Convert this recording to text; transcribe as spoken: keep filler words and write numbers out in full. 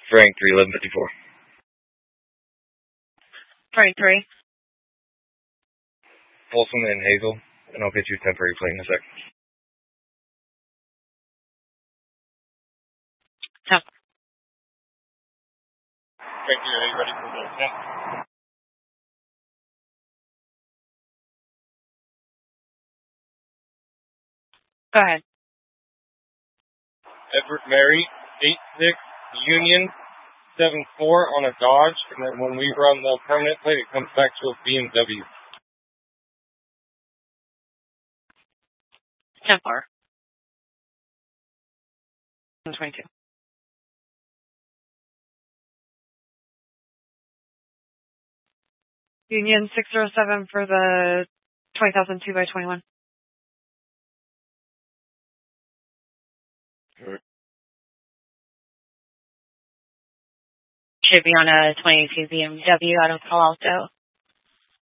Frank, three eleven fifty-four. Frank, three. Folsom and Hazel, and I'll get you a temporary plate in a sec. Temp. Frank, are you ready for the temp? Go ahead. Edward Mary, eight six Union, seven four on a Dodge, and then when we run the permanent plate, it comes back to a B M W. Templar. twenty-two. Union six zero seven for the twenty thousand two by twenty-one. Sure. Should be on a twenty-two B M W out of Palo Alto.